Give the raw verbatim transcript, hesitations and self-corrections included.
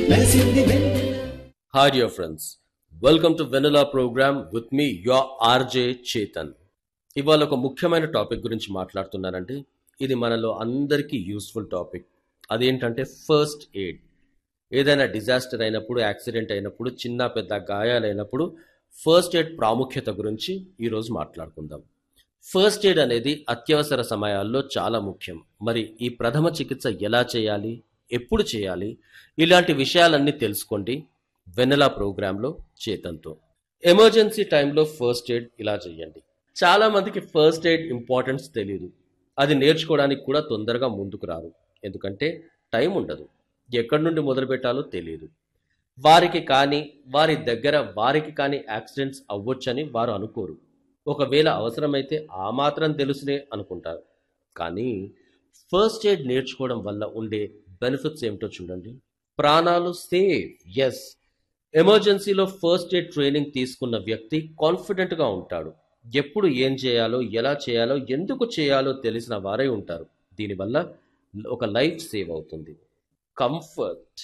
వెలసింది Vennela. Hi dear friends, welcome to Vanilla program with me, your R J Chetan. ఇవాళ ఒక ముఖ్యమైన topic గురించి మాట్లాడుతున్నానండి. ఇది మనలో అందరికీ యూస్ఫుల్ టాపిక్. అదేంటంటే ఫస్ట్ ఎయిడ్. ఏదైనా డిజాస్టర్ అయినప్పుడు, యాక్సిడెంట్ అయినప్పుడు, చిన్న పెద్ద గాయాలైనప్పుడు ఫస్ట్ ఎయిడ్ ప్రాముఖ్యత గురించి ఈరోజు మాట్లాడుకుందాం. ఫస్ట్ ఎయిడ్ అనేది అత్యవసర సమయాల్లో చాలా ముఖ్యం. మరి ఈ ప్రథమ చికిత్స ఎలా చేయాలి, ఎప్పుడు చేయాలి, ఇలాంటి విషయాలన్నీ తెలుసుకోండి వెన్నెలా ప్రోగ్రాంలో చేతంతో. ఎమర్జెన్సీ టైంలో ఫస్ట్ ఎయిడ్ ఇలా చేయండి. చాలా మందికి ఫస్ట్ ఎయిడ్ ఇంపార్టెన్స్ తెలియదు. అది నేర్చుకోవడానికి కూడా తొందరగా ముందుకు రారు. ఎందుకంటే టైం ఉండదు, ఎక్కడి నుండి మొదలు పెట్టాలో తెలియదు. వారికి కానీ వారి దగ్గర వారికి కానీ యాక్సిడెంట్స్ అవ్వొచ్చని వారు అనుకోరు. ఒకవేళ అవసరమైతే ఆ మాత్రం తెలుసునే అనుకుంటారు. కానీ ఫస్ట్ ఎయిడ్ నేర్చుకోవడం వల్ల ఉండే బెనిఫిట్స్ ఏమిటో చూడండి. ప్రాణాలు సేవ్. ఎస్, ఎమర్జెన్సీలో ఫస్ట్ ఎయిడ్ ట్రైనింగ్ తీసుకున్న వ్యక్తి కాన్ఫిడెంట్గా ఉంటాడు. ఎప్పుడు ఏం చేయాలో, ఎలా చేయాలో, ఎందుకు చేయాలో తెలిసిన వారై ఉంటారు. దీనివల్ల ఒక లైఫ్ సేవ్ అవుతుంది. కంఫర్ట్.